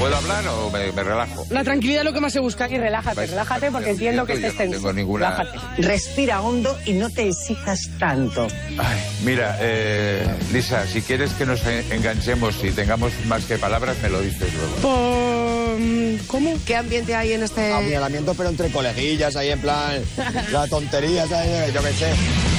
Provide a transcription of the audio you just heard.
¿Puedo hablar o me relajo? La tranquilidad es lo que más se busca. Y relájate porque entiendo que estés tenso. No tengo ninguna... Relájate. Respira hondo y no te exijas tanto. Ay, mira, Lisa, si quieres que nos enganchemos y tengamos más que palabras, me lo dices luego. ¿Cómo? ¿Qué ambiente hay en este...? Apuñalamiento, pero entre coleguillas, ahí en plan... La tontería, ¿sabes? Yo qué sé.